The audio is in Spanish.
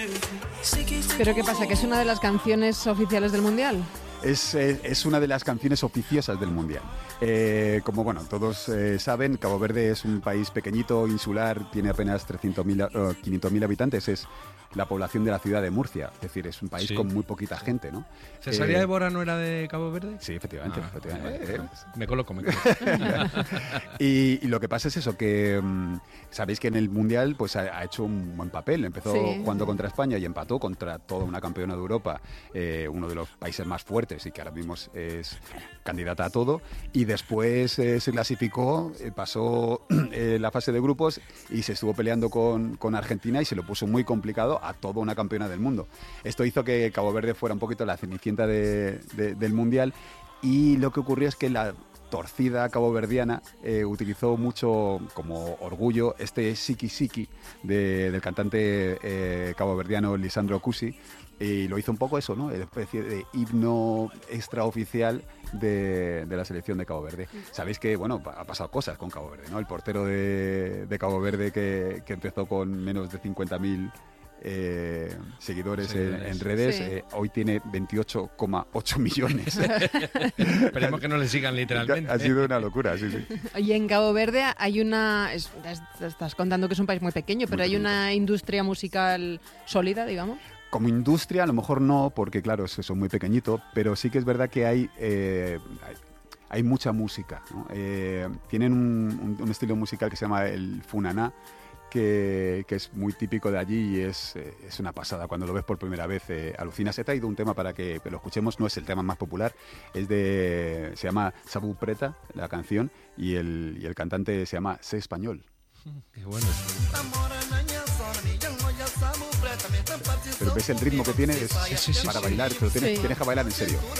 ¿Pero qué pasa? ¿Que es una de las canciones oficiales del Mundial? Es una de las canciones oficiosas del Mundial. Como bueno, todos saben, Cabo Verde es un país pequeñito, insular, tiene apenas 500.000 habitantes, es la población de la ciudad de Murcia, es decir, es un país con muy poquita gente, ¿no? ¿Cesárea Évora no era de Cabo Verde? Sí, efectivamente. Me coloco. Y lo que pasa es eso, que sabéis que en el Mundial pues ha hecho un buen papel. Empezó jugando contra España y empató contra toda una campeona de Europa, uno de los países más fuertes y que ahora mismo es candidata a todo. Y después se clasificó, pasó la fase de grupos y se estuvo peleando con Argentina y se lo puso muy complicado a toda una campeona del mundo. Esto hizo que Cabo Verde fuera un poquito la cenicienta del Mundial, y lo que ocurrió es que la torcida caboverdiana utilizó mucho como orgullo este Siki Siki del cantante caboverdiano Lisandro Cusi, y lo hizo un poco eso, ¿no? Una especie de himno extraoficial de la selección de Cabo Verde. Sabéis que, bueno, ha pasado cosas con Cabo Verde, ¿no? El portero de Cabo Verde que empezó con menos de 50.000 seguidores en redes, hoy tiene 28,8 millones. Esperemos que no le sigan literalmente. Ha sido una locura, sí. Y en Cabo Verde hay estás contando que es un país muy pequeño, pero hay una industria musical sólida, digamos. Como industria a lo mejor no, porque claro, es eso, muy pequeñito, pero sí que es verdad que hay mucha música, ¿no? Tienen un estilo musical que se llama el funaná, que es muy típico de allí y es una pasada. Cuando lo ves por primera vez, alucinas. He traído un tema para que lo escuchemos, no es el tema más popular, se llama Sabu Preta, la canción, y el cantante se llama Sé Español. Qué bueno. Pero ves el ritmo que tiene, para bailar, pero tienes que bailar en serio.